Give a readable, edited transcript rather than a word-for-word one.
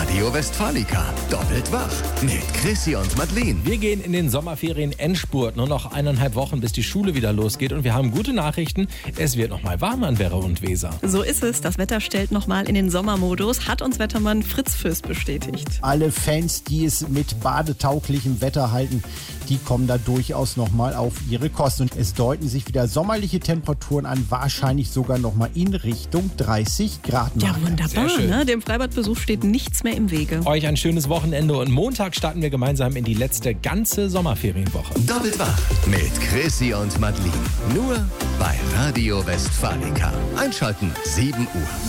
Radio Westfalica. Doppelt wach mit Chrissy und Madeleine. Wir gehen in den Sommerferien Endspurt. Nur noch 1,5 Wochen, bis die Schule wieder losgeht. Und wir haben gute Nachrichten. Es wird noch mal warm an Werra und Weser. So ist es. Das Wetter stellt noch mal in den Sommermodus, hat uns Wettermann Fritz Fürst bestätigt. Alle Fans, die es mit badetauglichem Wetter halten, die kommen da durchaus noch mal auf ihre Kosten. Und es deuten sich wieder sommerliche Temperaturen an, wahrscheinlich sogar noch mal in Richtung 30 Grad. Ja, wunderbar. Ne? Dem Freibadbesuch steht nichts mehr im Wege. Euch ein schönes Wochenende und Montag starten wir gemeinsam in die letzte ganze Sommerferienwoche. Doppelt wach mit Chrissy und Madeleine. Nur bei Radio Westfalica. Einschalten 7 Uhr.